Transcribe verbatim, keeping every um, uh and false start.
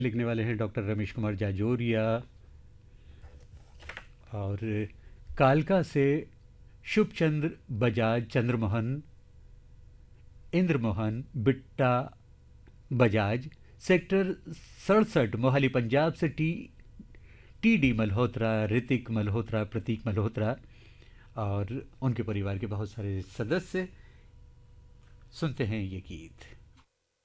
लिखने वाले हैं डॉक्टर रमेश कुमार जाजोरिया। और कालका से शुभचंद्र बजाज, चंद्रमोहन, इंद्रमोहन, बिट्टा बजाज, सेक्टर सड़सठ मोहाली पंजाब से T T D Malhotra, Hrithik Malhotra, प्रतीक मल्होत्रा और उनके परिवार के बहुत सारे सदस्य। सुनते हैं ये गीत।